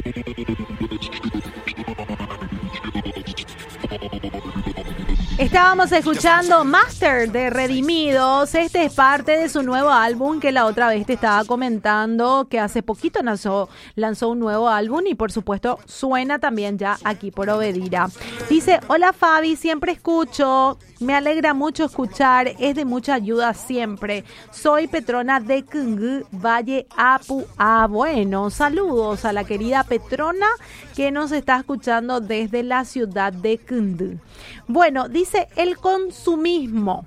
Estábamos escuchando Master de Redimidos. Este es parte de su nuevo álbum que la otra vez te estaba comentando, que hace poquito lanzó un nuevo álbum y por supuesto suena también ya aquí por Obedira. Dice, hola Fabi, siempre escucho, me alegra mucho escuchar, es de mucha ayuda siempre. Soy Petrona de Cungú, Valle Apuá. Bueno, saludos a la querida Petrona que nos está escuchando desde la ciudad de Cungú. Bueno, dice el consumismo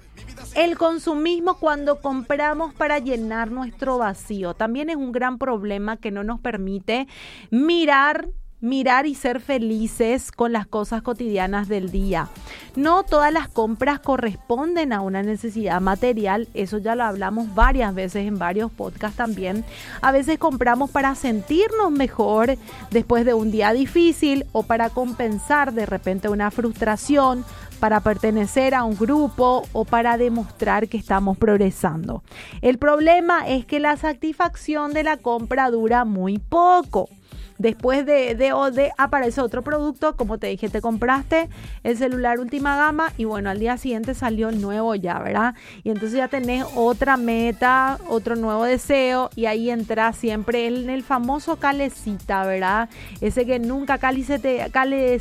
cuando compramos para llenar nuestro vacío también es un gran problema que no nos permite mirar y ser felices con las cosas cotidianas del día. No todas las compras corresponden a una necesidad material, eso ya lo hablamos varias veces en varios podcasts también. A veces compramos para sentirnos mejor después de un día difícil o para compensar de repente una frustración, para pertenecer a un grupo o para demostrar que estamos progresando. El problema es que la satisfacción de la compra dura muy poco. Después de aparece otro producto, como te dije, te compraste el celular última gama y bueno, al día siguiente salió el nuevo ya, ¿verdad? Y entonces ya tenés otra meta, otro nuevo deseo y ahí entra siempre en el famoso calecita, ¿verdad? Ese que nunca caleciteas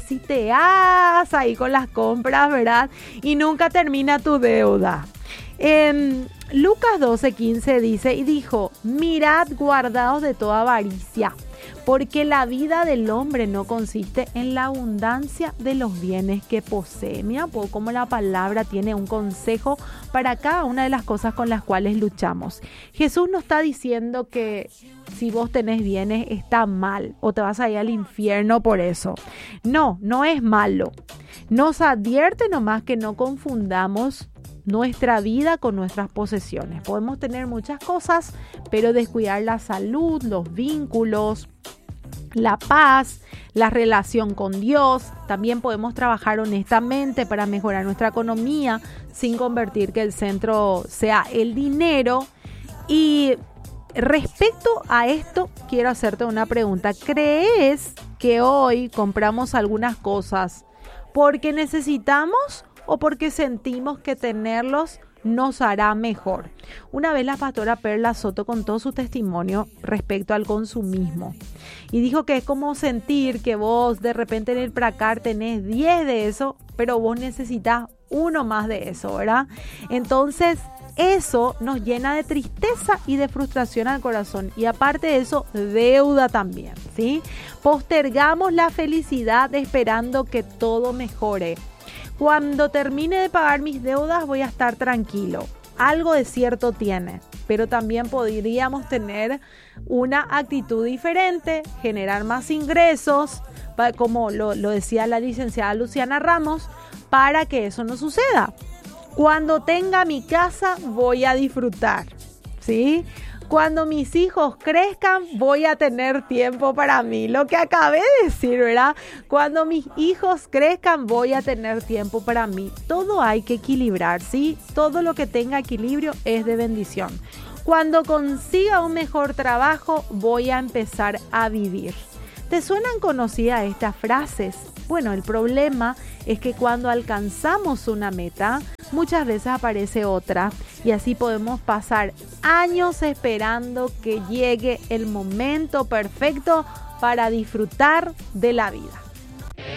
ahí con las compras, ¿verdad? Y nunca termina tu deuda. Lucas 12:15 dice y dijo, mirad guardaos de toda avaricia, porque la vida del hombre no consiste en la abundancia de los bienes que posee. Mira cómo la palabra tiene un consejo para cada una de las cosas con las cuales luchamos. Jesús no está diciendo que si vos tenés bienes está mal o te vas a ir al infierno por eso. No, no es malo. Nos advierte nomás que no confundamos nuestra vida con nuestras posesiones. Podemos tener muchas cosas, pero descuidar la salud, los vínculos, la paz, la relación con Dios. También podemos trabajar honestamente para mejorar nuestra economía sin convertir que el centro sea el dinero. Y respecto a esto, quiero hacerte una pregunta. ¿Crees que hoy compramos algunas cosas porque necesitamos o porque sentimos que tenerlos nos hará mejor? Una vez la pastora Perla Soto contó su testimonio respecto al consumismo y dijo que es como sentir que vos de repente en el Pracar tenés 10 de eso, pero vos necesitas uno más de eso, ¿verdad? Entonces eso nos llena de tristeza y de frustración al corazón y aparte de eso, deuda también, ¿sí? Postergamos la felicidad esperando que todo mejore. Cuando termine de pagar mis deudas voy a estar tranquilo. Algo de cierto tiene, pero también podríamos tener una actitud diferente, generar más ingresos, como lo decía la licenciada Luciana Ramos, para que eso no suceda. Cuando tenga mi casa voy a disfrutar, ¿sí? Cuando mis hijos crezcan, voy a tener tiempo para mí. Lo que acabé de decir, ¿verdad? Cuando mis hijos crezcan, voy a tener tiempo para mí. Todo hay que equilibrar, ¿sí? Todo lo que tenga equilibrio es de bendición. Cuando consiga un mejor trabajo, voy a empezar a vivir. ¿Te suenan conocidas estas frases? Bueno, el problema es que cuando alcanzamos una meta, muchas veces aparece otra y así podemos pasar años esperando que llegue el momento perfecto para disfrutar de la vida.